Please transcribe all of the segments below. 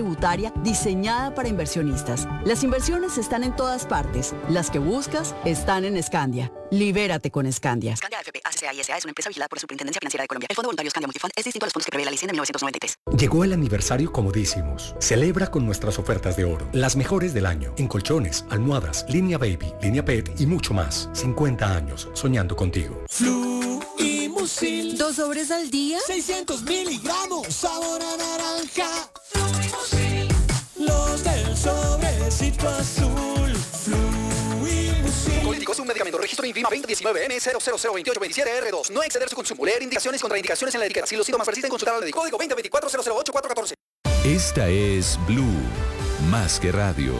tributaria diseñada para inversionistas. Las inversiones están en todas partes. Las que buscas están en Scandia. Libérate con Scandia. Scandia AFP ACCA y SA es una empresa vigilada por la Superintendencia Financiera de Colombia. El Fondo Voluntario Scandia Multifund es distinto a los fondos que prevé la ley 100 de 1993. Llegó el aniversario Comodísimos. Celebra con nuestras ofertas de oro, las mejores del año, en colchones, almohadas, línea baby, línea pet y mucho más. 50 años soñando contigo. Fluimusil. 2 sobres al día. 600 miligramos, sabor a naranja. Fluimusil. Los del sobrecito azul. Fluimusil. Políticos, un medicamento, registro INVIMA 2019-N0002827R2. No exceder su consumo. Leer indicaciones y contraindicaciones en la etiqueta. Si los síntomas persisten, consultar al médico. Código 2024-008-414. Esta es Blue, más que radio.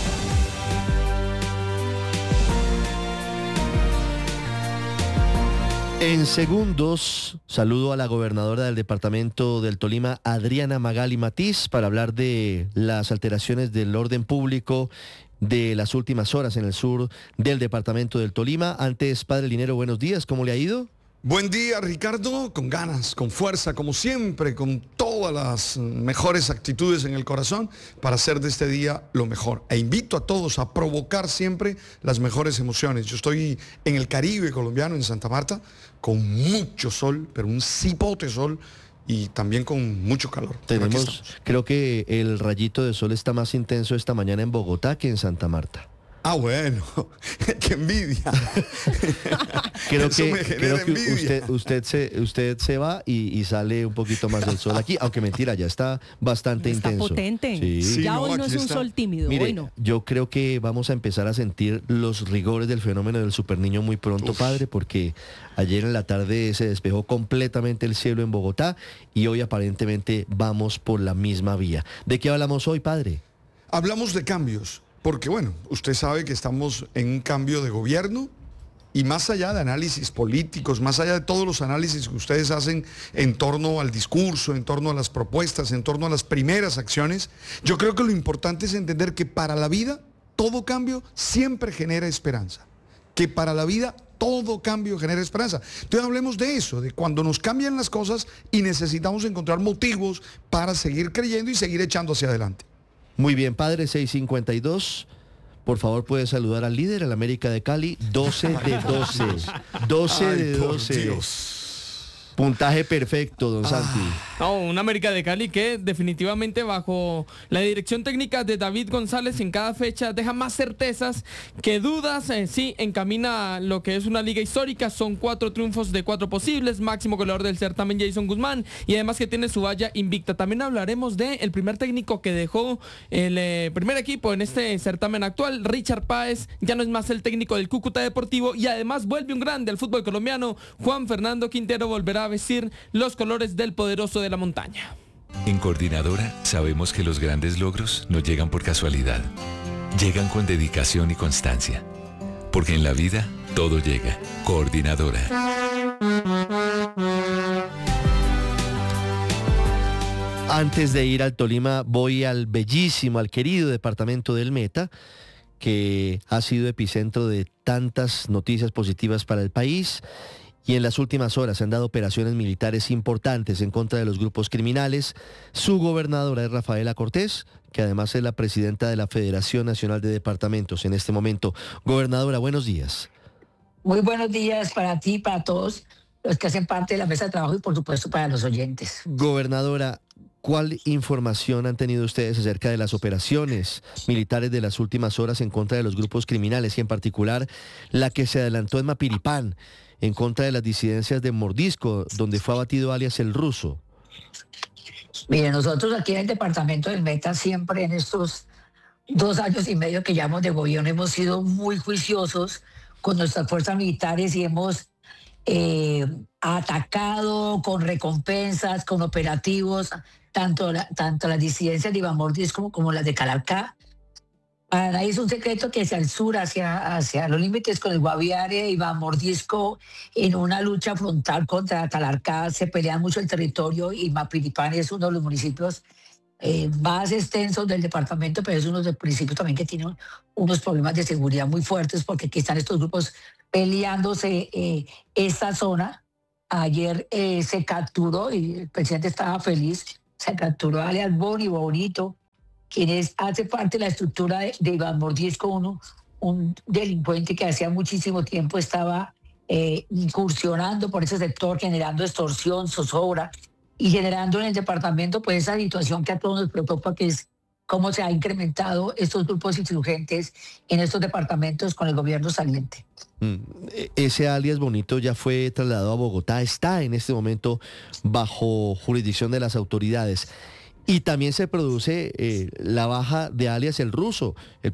En segundos, saludo a la gobernadora del departamento del Tolima, Adriana Magali Matiz, para hablar de las alteraciones del orden público de las últimas horas en el sur del departamento del Tolima. Antes, padre Linero, buenos días, ¿cómo le ha ido? Buen día, Ricardo, con ganas, con fuerza, como siempre, con todas las mejores actitudes en el corazón para hacer de este día lo mejor. E invito a todos a provocar siempre las mejores emociones. Yo estoy en el Caribe colombiano, en Santa Marta, con mucho sol, pero un cipote sol, y también con mucho calor. Creo que el rayito de sol está más intenso esta mañana en Bogotá que en Santa Marta. Ah, bueno, qué envidia. Creo que usted se va y sale un poquito más del sol aquí, aunque mentira, ya está bastante intenso. Está potente. Sí. Ya hoy no es un sol tímido. Mire, hoy no. yo creo que vamos a empezar a sentir los rigores del fenómeno del superniño muy pronto, padre, porque ayer en la tarde se despejó completamente el cielo en Bogotá y hoy aparentemente vamos por la misma vía. ¿De qué hablamos hoy, padre? Hablamos de cambios. Porque bueno, usted sabe que estamos en un cambio de gobierno y más allá de análisis políticos, más allá de todos los análisis que ustedes hacen en torno al discurso, en torno a las propuestas, en torno a las primeras acciones, yo creo que lo importante es entender que para la vida todo cambio siempre genera esperanza. Que para la vida todo cambio genera esperanza. Entonces hablemos de eso, de cuando nos cambian las cosas y necesitamos encontrar motivos para seguir creyendo y seguir echando hacia adelante. Muy bien, padre, 652. Por favor, puede saludar al líder, al América de Cali, 12 de 12. 12 de 12. Dios. Puntaje perfecto, don Santi. No, un América de Cali que definitivamente bajo la dirección técnica de David González en cada fecha deja más certezas que dudas. Sí, encamina lo que es una liga histórica. Son 4 triunfos de 4 posibles. Máximo goleador del certamen Jason Guzmán. Y además que tiene su valla invicta. También hablaremos del primer técnico que dejó el primer equipo en este certamen actual. Richard Páez ya no es más el técnico del Cúcuta Deportivo. Y además vuelve un grande al fútbol colombiano. Juan Fernando Quintero volverá a vestir los colores del poderoso de la montaña. En Coordinadora sabemos que los grandes logros no llegan por casualidad. Llegan con dedicación y constancia. Porque en la vida todo llega. Coordinadora. Antes de ir al Tolima, voy al bellísimo, al querido departamento del Meta, que ha sido epicentro de tantas noticias positivas para el país. Y en las últimas horas se han dado operaciones militares importantes en contra de los grupos criminales. Su gobernadora es Rafaela Cortés, que además es la presidenta de la Federación Nacional de Departamentos en este momento. Gobernadora, buenos días. Muy buenos días para ti, para todos los que hacen parte de la mesa de trabajo y por supuesto para los oyentes. Gobernadora, ¿cuál información han tenido ustedes acerca de las operaciones militares de las últimas horas en contra de los grupos criminales y en particular la que se adelantó en Mapiripán en contra de las disidencias de Mordisco, donde fue abatido alias El Ruso? Mire, nosotros aquí en el departamento del Meta siempre en estos 2 años y medio que llevamos de gobierno hemos sido muy juiciosos con nuestras fuerzas militares y hemos atacado con recompensas, con operativos, tanto las disidencias de Iván Mordisco como las de Calarcá. Para nadie es un secreto que hacia el sur, hacia los límites con el Guaviare, Iván Mordisco, en una lucha frontal contra Calarcá, se pelea mucho el territorio y Mapiripán es uno de los municipios más extensos del departamento, pero es uno de los municipios también que tiene unos problemas de seguridad muy fuertes porque aquí están estos grupos peleándose esta zona. Ayer se capturó y el presidente estaba feliz, se capturó a alias Bonito, hace parte de la estructura de Iván Mordisco, un delincuente que hacía muchísimo tiempo estaba incursionando por ese sector, generando extorsión, zozobra y generando en el departamento pues esa situación que a todos nos preocupa, que es cómo se ha incrementado estos grupos insurgentes en estos departamentos con el gobierno saliente. Ese alias Bonito ya fue trasladado a Bogotá, está en este momento bajo jurisdicción de las autoridades. Y también se produce la baja de alias El Ruso, el